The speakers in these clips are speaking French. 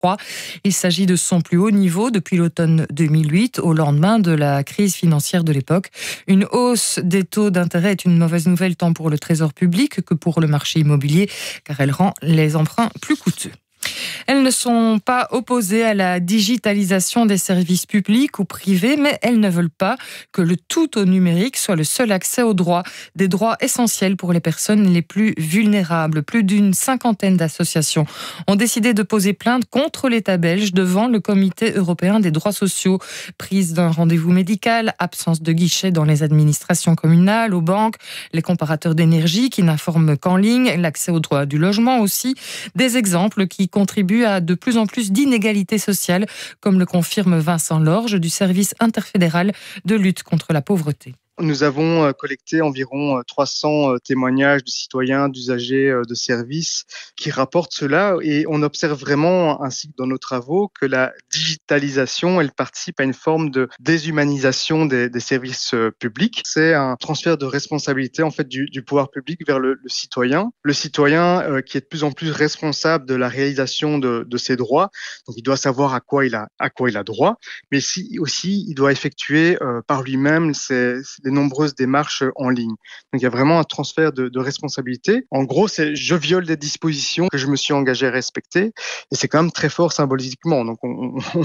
Il s'agit de son plus haut niveau depuis l'automne 2008, au lendemain de la crise financière de l'époque. Une hausse des taux d'intérêt est une mauvaise nouvelle tant pour le trésor public que pour le marché immobilier, car elle rend les emprunts plus coûteux. Elles ne sont pas opposées à la digitalisation des services publics ou privés, mais elles ne veulent pas que le tout au numérique soit le seul accès aux droits, des droits essentiels pour les personnes les plus vulnérables. Plus d'une cinquantaine d'associations ont décidé de poser plainte contre l'État belge devant le Comité européen des droits sociaux. Prise d'un rendez-vous médical, absence de guichet dans les administrations communales, aux banques, les comparateurs d'énergie qui n'informent qu'en ligne, l'accès aux droits du logement aussi, des exemples qui contribuent à de plus en plus d'inégalités sociales, comme le confirme Vincent Lorge du service interfédéral de lutte contre la pauvreté. Nous avons collecté environ 300 témoignages de citoyens, d'usagers de services qui rapportent cela et on observe vraiment, ainsi que dans nos travaux, que la digitalisation, elle participe à une forme de déshumanisation des services publics. C'est un transfert de responsabilité en fait du pouvoir public vers le citoyen. Le citoyen qui est de plus en plus responsable de la réalisation de ses droits, donc il doit savoir à quoi il a droit, mais aussi il doit effectuer par lui-même les nombreuses démarches en ligne. Donc il y a vraiment un transfert de responsabilité. En gros, c'est je viole des dispositions que je me suis engagé à respecter et c'est quand même très fort symboliquement. Donc on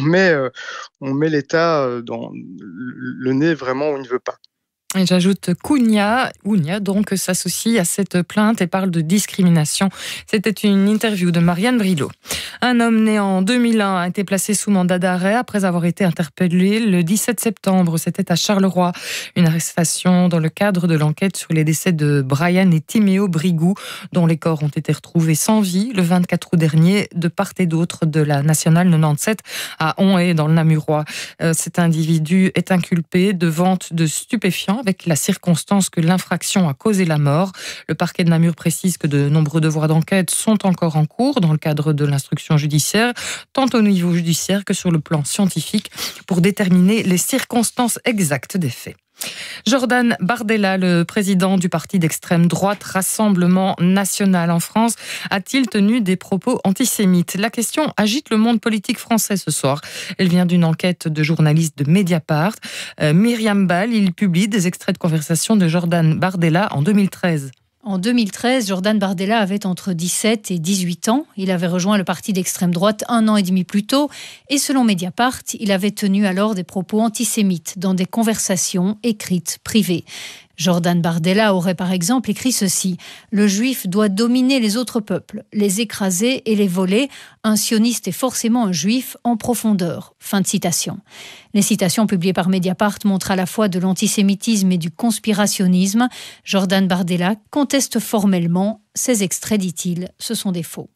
met l'État dans le nez vraiment où il ne veut pas. Et j'ajoute qu'Ounia donc s'associe à cette plainte et parle de discrimination. C'était une interview de Marianne Brilot. Un homme né en 2001 a été placé sous mandat d'arrêt après avoir été interpellé le 17 septembre. C'était à Charleroi. Une arrestation dans le cadre de l'enquête sur les décès de Brian et Timéo Brigou, dont les corps ont été retrouvés sans vie le 24 août dernier de part et d'autre de la nationale 97 à Onhaye dans le Namurois. Cet individu est inculpé de vente de stupéfiants avec la circonstance que l'infraction a causé la mort. Le parquet de Namur précise que de nombreux devoirs d'enquête sont encore en cours dans le cadre de l'instruction judiciaire, tant au niveau judiciaire que sur le plan scientifique, pour déterminer les circonstances exactes des faits. Jordan Bardella, le président du parti d'extrême droite Rassemblement National en France, a-t-il tenu des propos antisémites ? La question agite le monde politique français ce soir. Elle vient d'une enquête de journalistes de Mediapart. Myriam Ball, il publie des extraits de conversation de Jordan Bardella en 2013. En 2013, Jordan Bardella avait entre 17 et 18 ans. Il avait rejoint le parti d'extrême droite 1 an et demi plus tôt. Et selon Mediapart, il avait tenu alors des propos antisémites dans des conversations écrites privées. Jordan Bardella aurait par exemple écrit ceci : « Le juif doit dominer les autres peuples, les écraser et les voler. Un sioniste est forcément un juif en profondeur. » Fin de citation. Les citations publiées par Mediapart montrent à la fois de l'antisémitisme et du conspirationnisme. Jordan Bardella conteste formellement. Ces extraits, dit-il, ce sont des faux.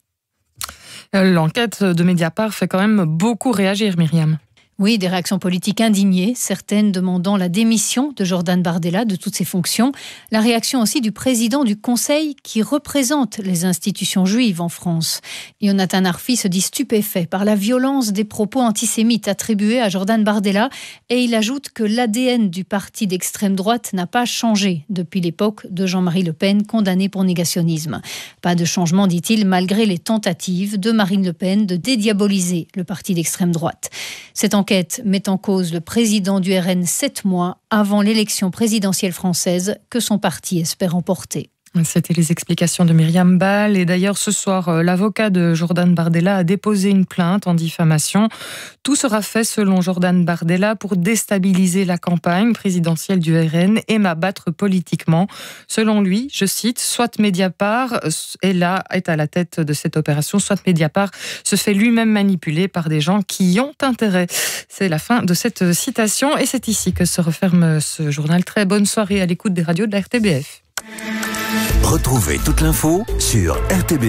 L'enquête de Mediapart fait quand même beaucoup réagir, Myriam. Oui, des réactions politiques indignées, certaines demandant la démission de Jordan Bardella de toutes ses fonctions. La réaction aussi du président du Conseil qui représente les institutions juives en France. Jonathan Arfi se dit stupéfait par la violence des propos antisémites attribués à Jordan Bardella et il ajoute que l'ADN du parti d'extrême droite n'a pas changé depuis l'époque de Jean-Marie Le Pen, condamné pour négationnisme. Pas de changement, dit-il, malgré les tentatives de Marine Le Pen de dédiaboliser le parti d'extrême droite. Cette enquête met en cause le président du RN 7 mois avant l'élection présidentielle française que son parti espère remporter. C'était les explications de Myriam Ball. Et d'ailleurs, ce soir, l'avocat de Jordan Bardella a déposé une plainte en diffamation. Tout sera fait, selon Jordan Bardella, pour déstabiliser la campagne présidentielle du RN et m'abattre politiquement. Selon lui, je cite, soit Mediapart est à la tête de cette opération, soit Mediapart se fait lui-même manipuler par des gens qui y ont intérêt. C'est la fin de cette citation et c'est ici que se referme ce journal. Très bonne soirée à l'écoute des radios de la RTBF. Retrouvez toute l'info sur RTBF.